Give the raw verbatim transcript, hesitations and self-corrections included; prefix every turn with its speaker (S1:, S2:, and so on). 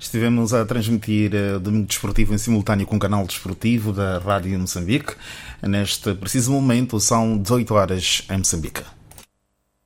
S1: Estivemos a transmitir o Domingo Desportivo em simultâneo com o canal desportivo da Rádio Moçambique. Neste preciso momento são dezoito horas em Moçambique.